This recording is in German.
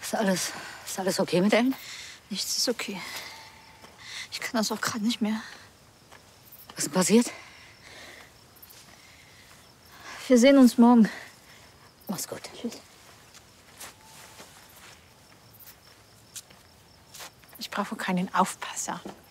Ist alles okay mit Ellen? Nichts ist okay. Ich kann das auch gerade nicht mehr. Was ist passiert? Wir sehen uns morgen. Mach's gut. Tschüss. Ich brauche keinen Aufpasser.